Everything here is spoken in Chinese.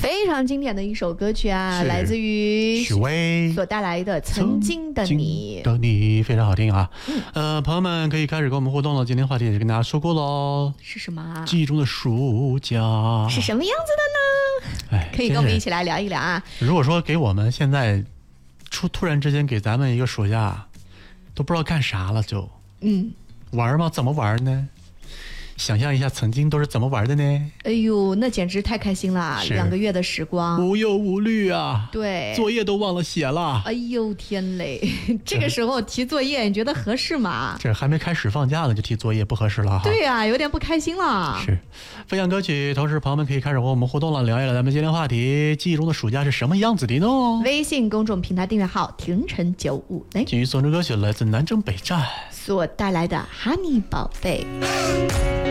非常经典的一首歌曲啊，来自于许巍所带来的《曾经的你》。 非常好听啊。朋友们可以开始跟我们互动了。今天话题也是跟大家说过喽， 是什么啊？ 记忆中的暑假是什么样子的呢？可以跟我们一起来聊一聊啊。 如果说给我们现在突然之间给咱们一个暑假，都不知道干啥了，就玩吗？怎么玩呢？想象一下曾经都是怎么玩的呢？ 哎呦，那简直太开心了！2个月的时光， 无忧无虑啊！ 对， 作业都忘了写了。 哎呦天嘞！这个时候提作业，你觉得合适吗？ 这还没开始放假呢，就提作业不合适了哈。 对呀，有点不开心了。 是，分享歌曲，同时朋友们可以开始和我们互动了，聊一聊咱们今天话题：记忆中的暑假是什么样子的呢？ 微信公众平台订阅号廷晨95，来， 继续送出歌曲，来自南征北战所带来的《哈尼宝贝》。